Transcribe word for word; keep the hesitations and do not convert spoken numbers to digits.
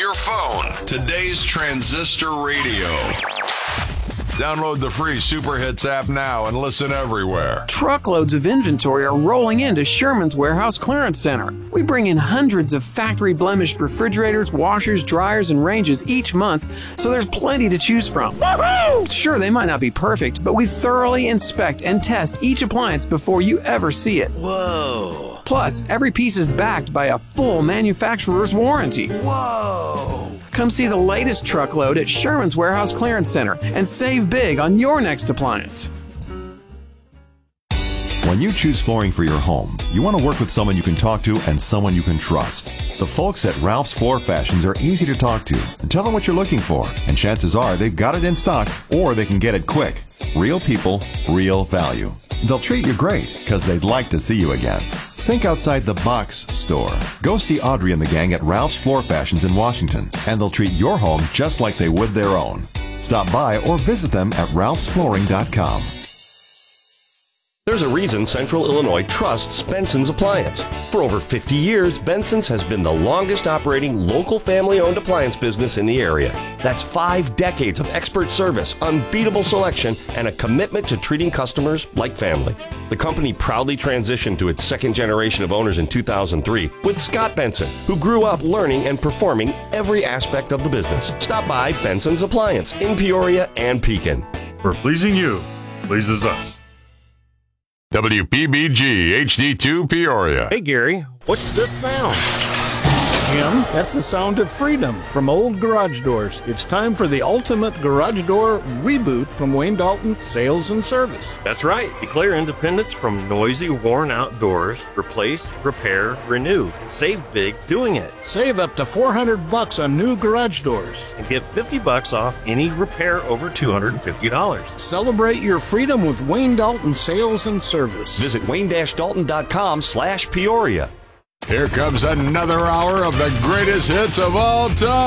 your phone. Today's Transistor Radio. Download the free Super Hits app now and listen everywhere. Truckloads of inventory are rolling into Sherman's Warehouse Clearance Center. We bring in hundreds of factory-blemished refrigerators, washers, dryers, and ranges each month, so there's plenty to choose from. Woo-hoo! Sure, they might not be perfect, but we thoroughly inspect and test each appliance before you ever see it. Whoa! Plus, every piece is backed by a full manufacturer's warranty. Whoa! Come see the latest truckload at Sherman's Warehouse Clearance Center and save big on your next appliance. When you choose flooring for your home, you want to work with someone you can talk to and someone you can trust. The folks at Ralph's Floor Fashions are easy to talk to. Tell them what you're looking for, and chances are they've got it in stock or they can get it quick. Real people, real value. They'll treat you great because they'd like to see you again. Think outside the box store. Go see Audrey and the gang at Ralph's Floor Fashions in Washington, and they'll treat your home just like they would their own. Stop by or visit them at ralphs flooring dot com. There's a reason Central Illinois trusts Benson's Appliance. For over fifty years, Benson's has been the longest operating local family-owned appliance business in the area. That's five decades of expert service, unbeatable selection, and a commitment to treating customers like family. The company proudly transitioned to its second generation of owners in two thousand three with Scott Benson, who grew up learning and performing every aspect of the business. Stop by Benson's Appliance in Peoria and Pekin. For pleasing you, pleases us. W P B G H D two Peoria. Hey, Gary, what's this sound? Jim, that's the sound of freedom from Old Garage Doors. It's time for the ultimate garage door reboot from Wayne Dalton Sales and Service. That's right. Declare independence from noisy, worn-out doors. Replace, repair, renew. Save big doing it. Save up to four hundred bucks on new garage doors. And get fifty bucks off any repair over two hundred fifty dollars. Celebrate your freedom with Wayne Dalton Sales and Service. Visit wayne dash dalton dot com slash Peoria. Here comes another hour of the greatest hits of all time.